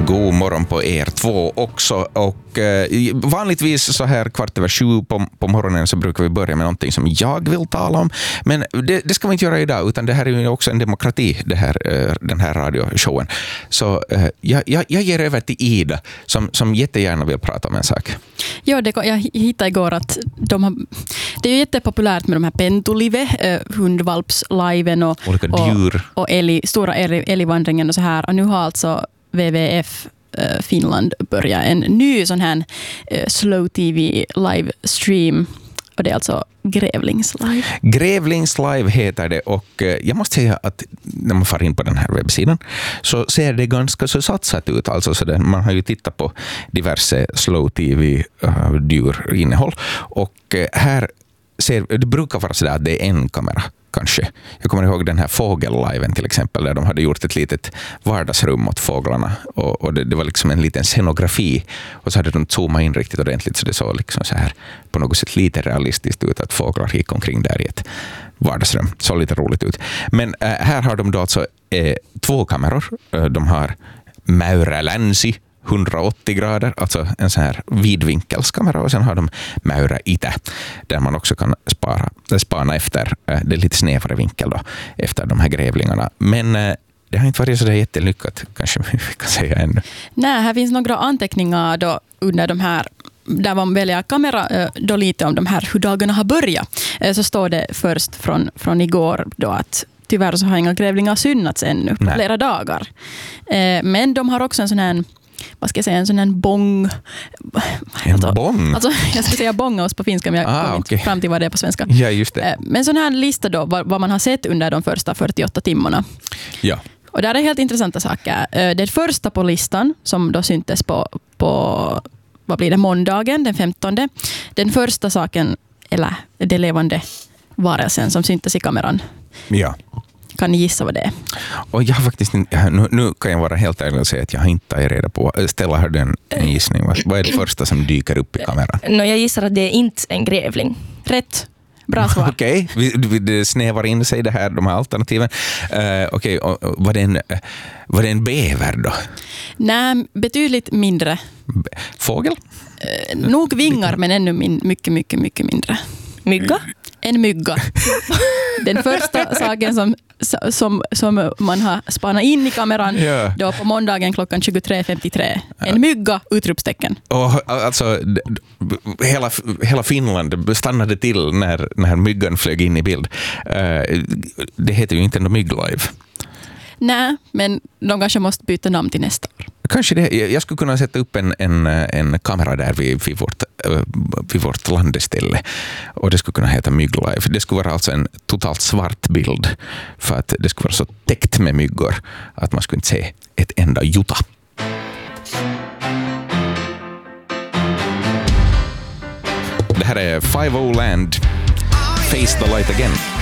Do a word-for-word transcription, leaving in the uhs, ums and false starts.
God morgon på er två också. Och eh, vanligtvis så här kvart över sju på, på morgonen så brukar vi börja med någonting som jag vill tala om. Men det, det ska vi inte göra idag, utan det här är ju också en demokrati, det här, eh, den här radioshowen. Så eh, jag, jag, jag ger över till Ida som, som jättegärna vill prata om en sak. Ja, det, jag hittade igår att de har, det är ju jättepopulärt med de här pentulive, eh, hundvalpsliven och, olika djur. och, och älg, stora älgvandringen och så här. Och nu har alltså W W F eh, Finland börjat en ny sån här eh, slow T V livestream. Och det är alltså Grävlingslive. Grävlingslive heter det, och jag måste säga att när man far in på den här webbsidan så ser det ganska så satsat ut. Alltså så det, man har ju tittat på diverse slow T V-djurinnehåll, och här ser, det brukar vara så där att det är en kamera kanske. Jag kommer ihåg den här fågelliven till exempel, där de hade gjort ett litet vardagsrum åt fåglarna, och, och det, det var liksom en liten scenografi, och så hade de zoomat in riktigt ordentligt så det såg liksom så här på något sätt lite realistiskt ut att fåglar gick omkring där i ett vardagsrum. Så lite roligt ut. Men äh, här har de då alltså äh, två kameror. Äh, de har Maura Länsi hundraåttio grader, alltså en sån här vidvinkelskamera, och sen har de Maura Itä, där man också kan spara, spana efter, det är lite snävare vinkel då, efter de här grävlingarna. Men det har inte varit så där jättelyckat, kanske vi kan säga ännu. Nej, här finns några anteckningar då under de här, där man väljer kamera då lite om de här hur dagarna har börjat. Så står det först från, från igår då att tyvärr så har inga grävlingar synnats ännu på Nej. flera dagar. Men de har också en sån här, vad ska jag säga, en sån här bong. En alltså, bong? Alltså, jag ska säga bongaos på finska, men jag ah, kommer okay. inte fram till vad det är på svenska. Ja, just det. Men sån här lista då, vad, vad man har sett under de första fyrtioåtta timmarna. Ja. Och där är helt intressanta saker. Det första på listan, som då syntes på, på vad blir det, måndagen, den femtonde. Den första saken, eller det levande varelsen som syntes i kameran. Ja. Kan ni gissa vad det är? Och jag har faktiskt inte, nu, nu kan jag vara helt ärlig och säga att jag har inte är reda på. Stella, har du en, en gissning? Vad, vad är det första som dyker upp i kameran? No, jag gissar att det är inte en grävling. Rätt. Bra svar. Okej, okay. Det snävar in sig det här, de här alternativen. Uh, Okej, okay. var, det en, var det en bäver då? Nej, betydligt mindre. B- Fågel? Uh, nog vingar, men ännu min, mycket, mycket, mycket mindre. Mygga? En mygga. Den första saken som, som, som man har spanat in i kameran ja. då på måndagen klockan tjugotre femtiotre. En mygga, utropstecken. Och alltså, hela, hela Finland stannade till när, när myggan flög in i bild. Det heter ju inte en mygglive. Nej, men de kanske måste byta namn till nästa år. Kanske det. Jag skulle kunna sätta upp en, en, en kamera där vid, vid, vårt, vid vårt landeställe. Och det skulle kunna heta mygglive. Det skulle vara alltså en totalt svart bild. För att det skulle vara så täckt med myggor att man skulle inte se ett enda jota. Det här är Five O Land, Face the Light Again.